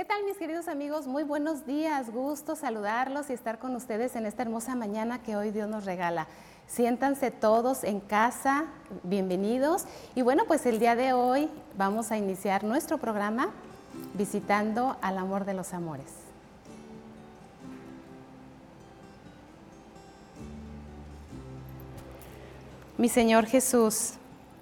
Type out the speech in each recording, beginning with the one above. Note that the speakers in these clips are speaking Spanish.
¿Qué tal, mis queridos amigos? Muy buenos días, gusto saludarlos y estar con ustedes en esta hermosa mañana que hoy Dios nos regala. Siéntanse todos en casa, bienvenidos. Y bueno, pues el día de hoy vamos a iniciar nuestro programa visitando al amor de los amores. Mi Señor Jesús,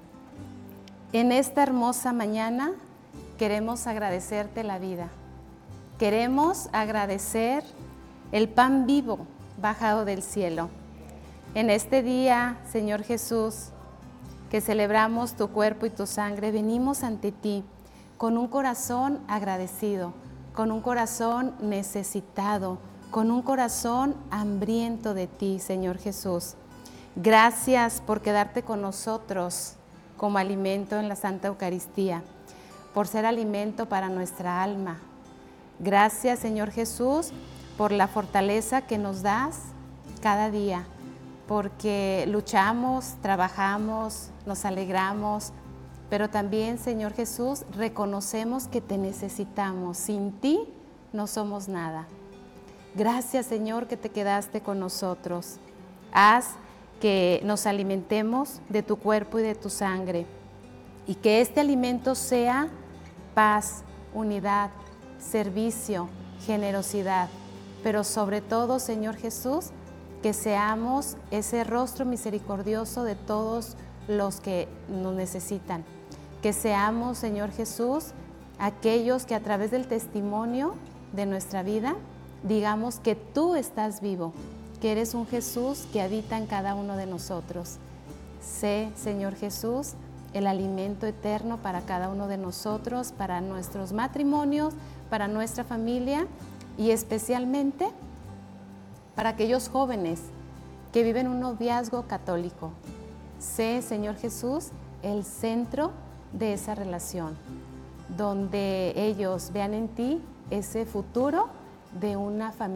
en esta hermosa mañana queremos agradecerte la vida. Queremos agradecer el pan vivo bajado del cielo. En este día, Señor Jesús, que celebramos tu cuerpo y tu sangre, venimos ante ti con un corazón agradecido, con un corazón necesitado, con un corazón hambriento de ti, Señor Jesús. Gracias por quedarte con nosotros como alimento en la Santa Eucaristía, por ser alimento para nuestra alma. Gracias, Señor Jesús, por la fortaleza que nos das cada día, porque luchamos, trabajamos, nos alegramos, pero también, Señor Jesús, reconocemos que te necesitamos. Sin ti no somos nada. Gracias, Señor, que te quedaste con nosotros. Haz que nos alimentemos de tu cuerpo y de tu sangre, y que este alimento sea paz, unidad, servicio, generosidad, pero sobre todo, Señor Jesús, que seamos ese rostro misericordioso de todos los que nos necesitan. Que seamos, Señor Jesús, aquellos que a través del testimonio de nuestra vida digamos que tú estás vivo, que eres un Jesús que habita en cada uno de nosotros. Sé, Señor Jesús, el alimento eterno para cada uno de nosotros, para nuestros matrimonios, para nuestra familia y especialmente para aquellos jóvenes que viven un noviazgo católico. Sé, Señor Jesús, el centro de esa relación, donde ellos vean en ti ese futuro de una familia